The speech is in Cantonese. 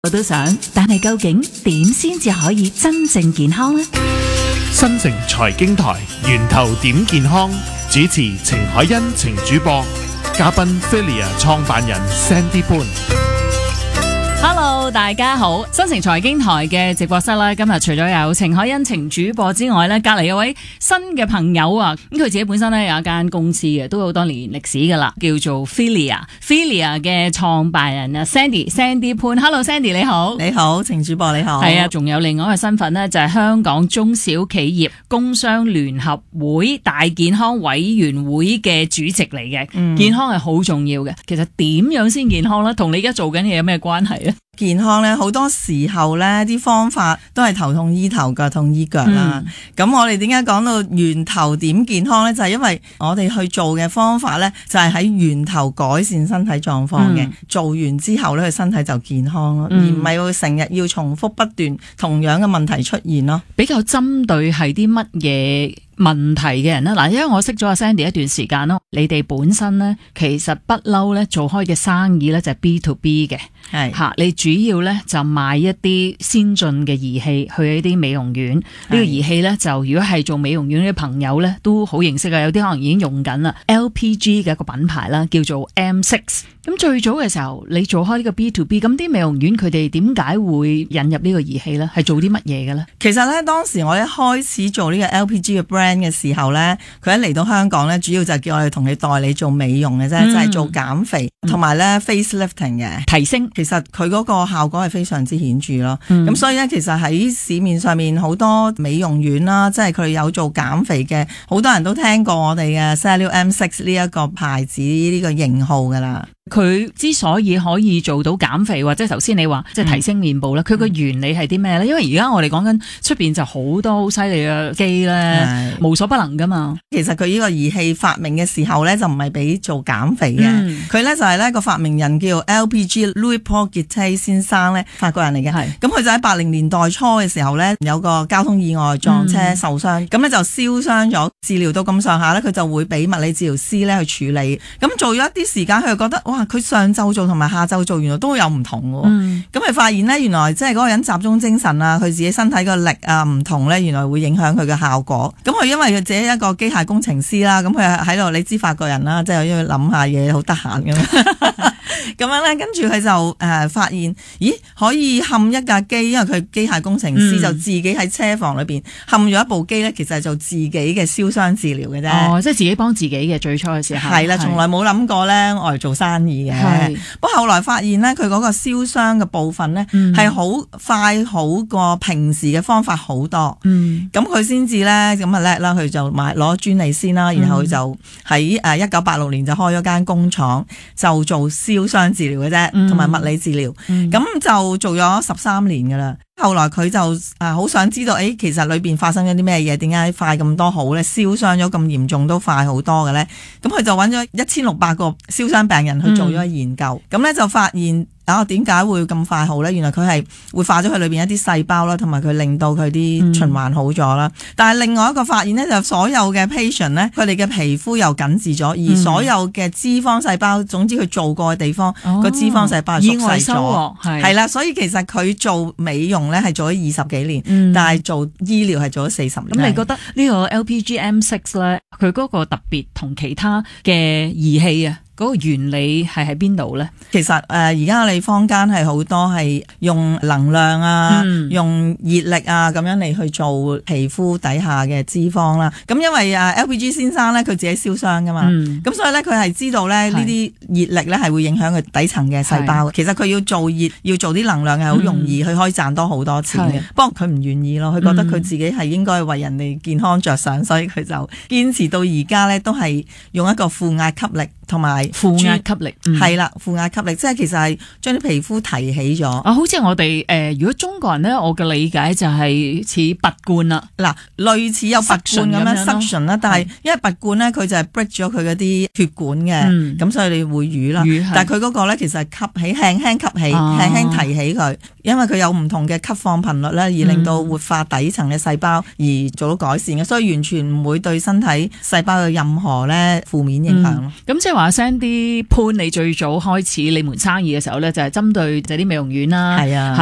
我都想，但係究竟點先至可以真正健康呢？ 新城財經台源頭點健康，主持程海欣、程主播，嘉賓 Filia 創辦人 Sandy 潘。 Hello， 大家好！新城財經台嘅直播室咧，今日除咗有程海欣、程主播之外咧，隔籬有位新嘅朋友啊，咁佢自己本身咧有一間公司嘅，都有好多年歷史噶啦，叫做 Filia 嘅創辦人啊 Sandy 潘。Hello，Sandy 你好， 你好，程主播你好。 係啊，仲有另外一個身份呢，就係香港中小企業工商聯合會大健康委員會嘅主席嚟嘅。健康係好重要嘅，其實點樣先健康呢？同你而家做緊嘢有咩關係呢？ 健康咧，好多時候咧，啲方法都係頭痛醫頭，腳痛醫腳啦。咁我哋點解講到源頭點健康咧？就係因為我哋去做嘅方法咧，就係喺源頭改善身體狀況嘅。做完之後咧，佢身體就健康咯，而唔係會成日要重複不斷同樣嘅問題出現咯。 比較針對係啲乜嘢問題嘅人啦，嗱，因為我識咗阿 Sandy 一段時間咯，你哋本身咧其實不嬲咧做開嘅生意咧就係 B to B 嘅，係吓，你主要咧就賣一啲先進嘅儀器去一啲美容院，呢個儀器咧就如果係做美容院嘅朋友咧都好認識啊，有啲可能已經用緊啦 LPG 嘅一個品牌啦，叫做 M6。咁最早嘅時候你做開呢個 B to B， 咁啲美容院佢哋點解會引入呢個儀器咧？係做啲乜嘢嘅咧？ 其實咧當時我一開始做呢個 LPG 嘅 brand嘅時候咧，佢一嚟到香港咧，主要就係叫我哋同你代理做美容嘅啫，就係做減肥同埋咧 facelifting 嘅提升。其實佢嗰個效果係非常之顯著咯。咁所以咧，其實喺市面上面好多美容院啦，即係佢有做減肥嘅，好多人都聽過我哋嘅 Cellular M6 呢一個牌子呢個型號噶啦。 佢之所以可以做到減肥或者頭先你話即係提升面部咧，佢個原理係啲咩咧？因為而家我哋講緊出邊就好多好犀利嘅機咧，無所不能噶嘛。 其實佢呢個儀器發明嘅時候咧，就唔係俾做減肥嘅，佢咧就係咧個發明人叫 LPG Louis Paul Guittard 先生咧，法國人嚟嘅。咁佢就喺80年代初嘅時候咧，有個交通意外撞車受傷，咁咧就燒傷咗，治療到咁上下咧，佢就會俾物理治療師咧去處理。咁做咗一啲時間，佢就覺得哇，佢上晝做同埋下晝做原來都有唔同喎。咁佢發現咧，原來即係嗰個人集中精神啊，佢自己身體個力啊唔同咧，原來會影響佢嘅效果。咁佢因為佢自己一個機械工程師啦，咁佢喺度，你知法國人啦，即係因為諗下嘢好得閒咁咁樣咧，跟住佢就發現，咦，可以冚一架機，因為佢機械工程師就自己喺車房裏邊冚咗一部機咧，其實係做自己嘅燒傷治療嘅啫。 哦，即係自己幫自己嘅最初嘅時候。 係啦，從來冇諗過咧，我嚟做生意嘅。不過後來發現咧，佢嗰個燒傷嘅部分咧係好快，好過平時嘅方法好多。咁佢先至咧咁啊叻啦，佢就攞專利先啦，然後就喺1986年就開咗間工廠，就做燒傷治療嘅啫，同埋物理治療。咁就做咗13年噶啦。後來佢就好想知道，其實裏邊發生咗啲咩嘢？點解快咁多好咧？燒傷咗咁嚴重都快好多嘅咧？咁佢就揾咗1600個燒傷病人去做咗研究，咁咧就發現點解會咁快好咧？原來佢係活化咗佢裏邊一啲細胞啦，同埋佢令到佢啲循環好咗啦。但係另外一個發現咧，就所有嘅 patient 咧，佢哋嘅皮膚又緊緻咗，而所有嘅脂肪細胞，總之佢做過嘅地方個脂肪細胞係縮細咗，係啦。所以其實佢做美容咧係做咗20幾年，但係做醫療係做咗40年。 咁你覺得呢個 LPG M6 咧，佢嗰個特別同其他嘅儀器啊？嗰個原理係喺邊度咧？ 其實而家你坊間係好多係用能量啊，用熱力啊咁樣嚟去做皮膚底下嘅脂肪啦。咁因為LPG 先生咧，佢自己燒傷噶嘛，咁所以咧佢係知道咧呢啲熱力咧係會影響佢底層嘅細胞。其實佢要做熱，要做啲能量係好容易，佢可以賺多好多錢嘅。不過佢唔願意咯，佢覺得佢自己係應該為人哋健康着想，所以佢就堅持到而家咧都係用一個負壓吸力。同埋負壓吸力係啦，負壓吸力即係其實係將啲皮膚提起咗。 好似我哋如果中國人咧，我嘅理解就係似拔罐啦。 嗱，類似有拔罐咁樣 suction 啦，但係因為拔罐咧，佢就係 break 咗佢嗰啲血管嘅，咁所以你會淤啦。但係佢嗰個咧其實係吸起，輕輕吸起，輕輕提起佢，因為佢有唔同嘅吸放頻率咧，而令到活化底層嘅細胞而做到改善嘅，所以完全唔會對身體細胞有任何咧負面影響咯。 咁即係話話 Sandy 潘，你最早開始你門生意嘅時候咧，就係針對就係啲美容院啦， 係啊。